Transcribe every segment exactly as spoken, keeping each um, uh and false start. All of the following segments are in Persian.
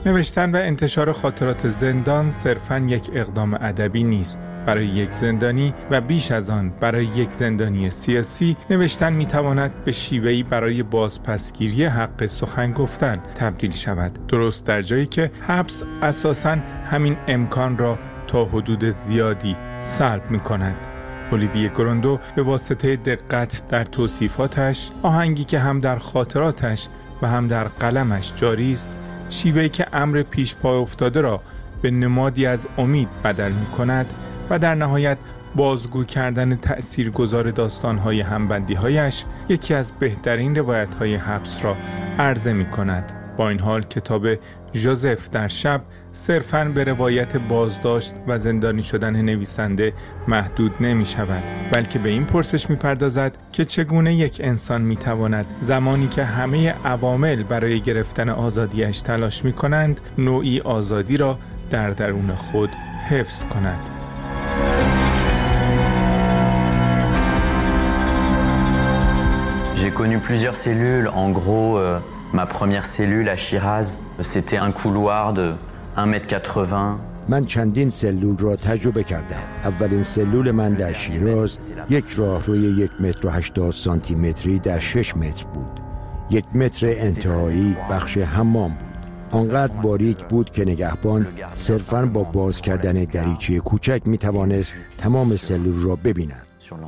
نوشتن و انتشار خاطرات زندان صرفاً یک اقدام ادبی نیست. برای یک زندانی و بیش از آن برای یک زندانی سیاسی، نوشتن میتواند به شیوهی برای بازپسگیری حق سخن گفتن تبدیل شود. درست در جایی که حبس اساساً همین امکان را تا حدود زیادی سلب میکند. اولیویه گروندو به واسطه دقت در توصیفاتش، آهنگی که هم در خاطراتش و هم در قلمش جاری است، شیوهی که امر پیش پا افتاده را به نمادی از امید بدل می کند و در نهایت بازگو کردن تأثیرگذار داستان‌های همبندی‌هایش یکی از بهترین روایت‌های حبس را عرضه می کند. با این حال کتاب ژوزف در شب صرفاً به روایت بازداشت و زندانی شدن نویسنده محدود نمی شود، بلکه به این پرسش می پردازد که چگونه یک انسان می تواند زمانی که همه عوامل برای گرفتن آزادیش تلاش می کنند، نوعی آزادی را در درون خود حفظ کند. J'ai connu plusieurs cellules. En gros, euh, ma première cellule à Shiraz, c'était un couloir de un mètre quatre-vingts. من چندین سلول را تجربه کردم. اولین سلول من در شیراز یک راهروی یک متر و هشتاد سانتی متری در شش متر بود. یک متر انتهایی بخش حمام بود. آنقدر باریک بود که نگهبان صرفاً با باز کردن دریچه کوچک می توانست تمام سلول را ببیند.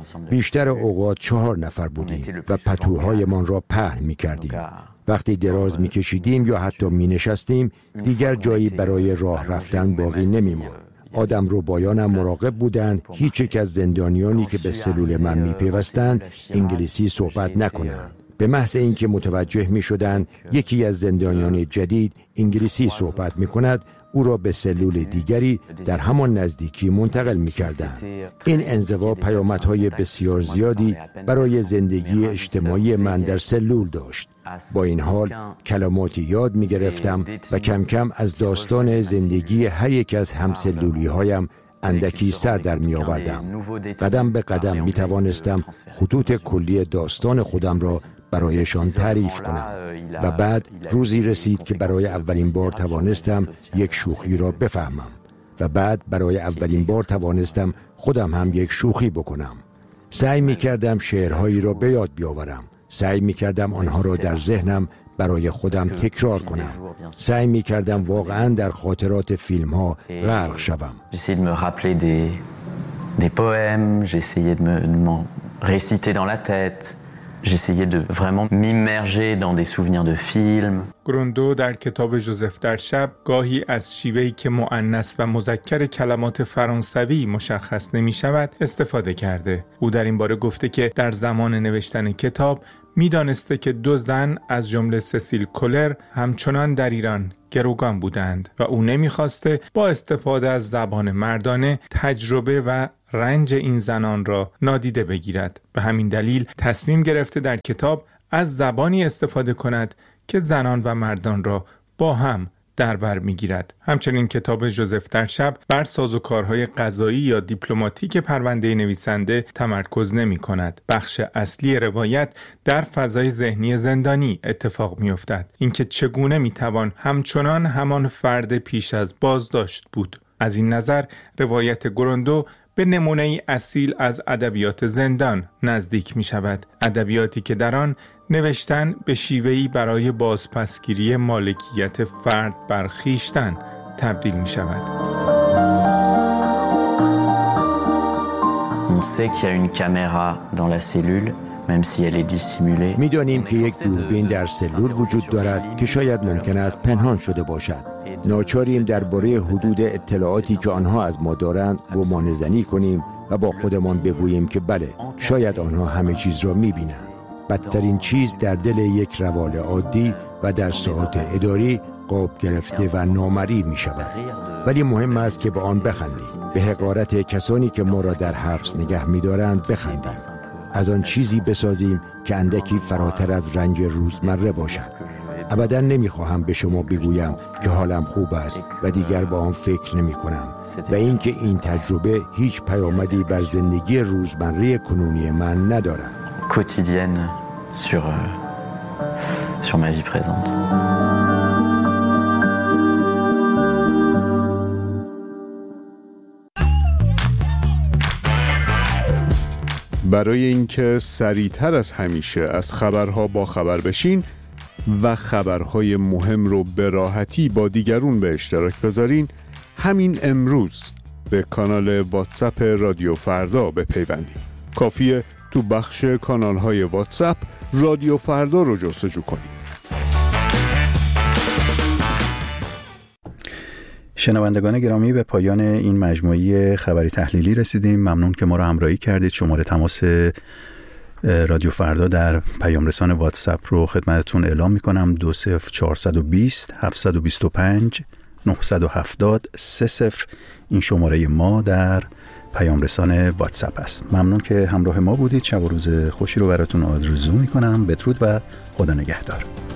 بیشتر اوقات چهار نفر بودیم و پتوهایمان را پهن می کردیم. وقتی دراز می کشیدیم یا حتی می نشستیم، دیگر جایی برای راه رفتن باقی نمی ماند. آدم رو بایانم مراقب بودند هیچ یک از زندانیانی که به سلول من می پیوستند انگلیسی صحبت نکنند. به محض اینکه متوجه می شدند یکی از زندانیان جدید انگلیسی صحبت می کند، او را به سلول دیگری در همان نزدیکی منتقل می کردند. این انزوا پیامدهای بسیار زیادی برای زندگی اجتماعی من در سلول داشت. با این حال کلماتی یاد می گرفتم و کم کم از داستان زندگی هر یک از همسلولی هایم اندکی سر در می آوردم. قدم به قدم می توانستم خطوط کلی داستان خودم را برایشان تعریف کنم و بعد روزی رسید که برای اولین بار توانستم یک شوخی را بفهمم و بعد برای اولین بار توانستم خودم هم یک شوخی بکنم. سعی می کردم شعرهایی را به یاد بیاورم. سعی می کردم آنها را در ذهنم برای خودم تکرار کنم. سعی می کردم واقعا در خاطرات فیلم ها غرق شوم. J'essayais de me rappeler des des poèmes, j'essayais de me, de m'en réciter dans la tête. J'essayais de vraiment m'immerger dans des souvenirs de films. گروندو در کتاب ژوزف در شب گاهی از شیوهی که مؤنث و مذکر کلمات فرانسوی مشخص نمی شود استفاده کرده. او در این باره گفته که در زمان نوشتن کتاب می دانسته که دو زن از جمله سسیل کولر همچنان در ایران گروگان بودند و او نمی خواسته با استفاده از زبان مردانه تجربه و رنج این زنان را نادیده بگیرد. به همین دلیل تصمیم گرفته در کتاب از زبانی استفاده کند که زنان و مردان را با هم در بر می‌گیرد. همچنین کتاب ژوزف در شب بر سازوکارهای قضایی یا دیپلماتیک پرونده نویسنده تمرکز نمی‌کند. بخش اصلی روایت در فضای ذهنی زندانی اتفاق می‌افتد. اینکه چگونه می‌توان همچنان همان فرد پیش از بازداشت بود. از این نظر روایت گروندو به نمونه‌ای اصیل از ادبیات زندان نزدیک می شود. ادبیاتی که در آن نوشتن به شیوهی برای بازپسگیری مالکیت فرد بر خویشتن تبدیل می شود. On sait qu'il y a une caméra dans la cellule, même si elle est dissimulée. می‌دانیم که یک دوربین در سلول وجود دارد که شاید ممکن است پنهان شده باشد. ناچاریم درباره حدود اطلاعاتی که آنها از ما دارند گمانه‌زنی کنیم و با خودمان بگوییم که بله، شاید آنها همه چیز را می‌بینند. بدترین چیز در دل یک روال عادی و در ساعات اداری قاب گرفته و نامرئی می‌شود. ولی مهم است که به آن بخندیم. به حقارت کسانی که ما را در حبس نگه می‌دارند بخندیم. از آن چیزی بسازیم که اندکی فراتر از رنج روزمره باشد. ابدا نمیخواهم به شما بگویم که حالم خوب است و دیگر با آن فکر نمی کنم و اینکه این تجربه هیچ پیامدی بر زندگی روزمره کنونی من ندارد. Quotidienne sur, euh, sur ma vie présente. برای اینکه سریعتر از همیشه از خبرها با خبر بشین و خبرهای مهم رو به راحتی با دیگرون به اشتراک بذارین، همین امروز به کانال واتساپ رادیو فردا بپیوندید. کافیه تو بخش کانال‌های واتساپ رادیو فردا رو جستجو کنید. شنوندگان گرامی، به پایان این مجموعه خبری تحلیلی رسیدیم. ممنون که ما را همراهی کردید. شماره تماس رادیو فردا در پیام رسان واتساپ رو خدمتتون اعلام میکنم: دو صفر چهارصد و بیست هفتصد و بیست و پنج نهصد و هفتاد سه صفر. این شماره ما در پیام رسان واتساپ است. ممنون که همراه ما بودید. شب و روز خوشی رو براتون آرزو میکنم. بدرود و خدا نگهدار.